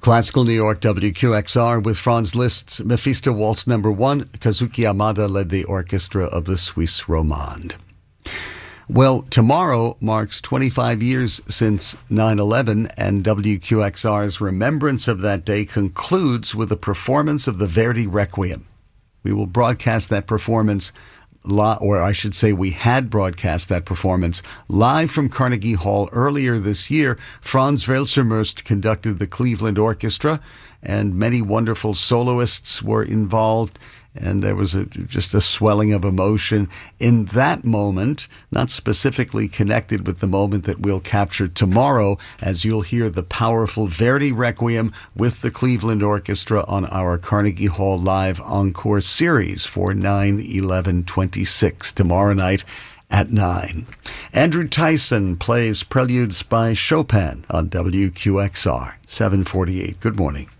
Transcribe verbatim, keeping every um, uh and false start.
Classical New York, W Q X R with Franz Liszt's Mephisto Waltz Number One. Kazuki Yamada led the orchestra of the Suisse Romande. Well, tomorrow marks twenty-five years since nine eleven, and W Q X R's remembrance of that day concludes with a performance of the Verdi Requiem. We will broadcast that performance, or I should say we had broadcast that performance live from Carnegie Hall earlier this year. Franz Welser-Möst conducted the Cleveland Orchestra, and many wonderful soloists were involved. And there was a, just a swelling of emotion in that moment, not specifically connected with the moment that we'll capture tomorrow, as you'll hear the powerful Verdi Requiem with the Cleveland Orchestra on our Carnegie Hall Live Encore series for nine eleven twenty-six tomorrow night at nine. Andrew Tyson plays Preludes by Chopin on W Q X R, seven forty-eight. Good morning.